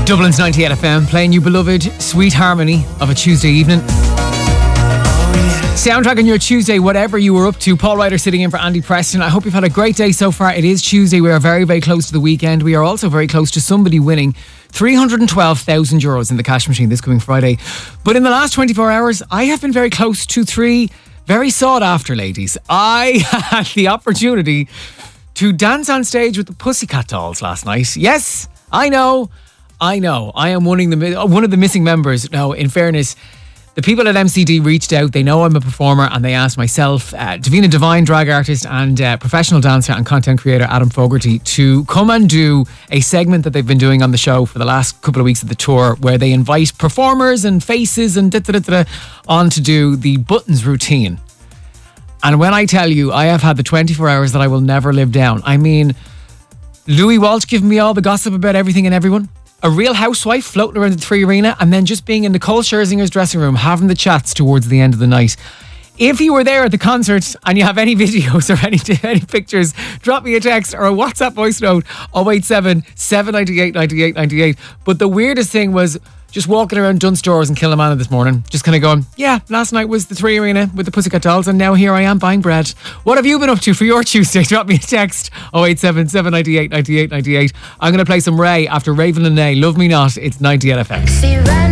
Dublin's 98 FM, playing you beloved Sweet Harmony of a Tuesday evening. Soundtrack on your Tuesday, whatever you were up to. Paul Ryder sitting in for Andy Preston. I hope you've had a great day so far. It is Tuesday. We are very, very close to the weekend. We are also very close to somebody winning €312,000 in the cash machine this coming Friday. But in the last 24 hours, I have been very close to three very sought after ladies. I had the opportunity to dance on stage with the Pussycat Dolls last night. Yes, I know. I am one of the missing members. Now, in fairness, the people at MCD reached out. They know I'm a performer, and they asked myself, Davina Divine, drag artist and professional dancer and content creator Adam Fogarty, to come and do a segment that they've been doing on the show for the last couple of weeks of the tour, where they invite performers and faces and on to do the buttons routine. And when I tell you, I have had the 24 hours that I will never live down. I mean, Louis Walsh giving me all the gossip about everything and everyone. A real housewife floating around the Three Arena, and then just being in Nicole Scherzinger's dressing room having the chats towards the end of the night. If you were there at the concert and you have any videos or any pictures, drop me a text or a WhatsApp voice note 087 798 98 98. But the weirdest thing was just walking around Dunstores and Kilnamanagh this morning, just kind of going, yeah, last night was the Three Arena with the Pussycat Dolls, and now here I am buying bread. What have you been up to for your Tuesday? Drop me a text 087 798 98 98. I'm going to play some Ray after Raven Lenae, Love Me Not. It's 98 FM.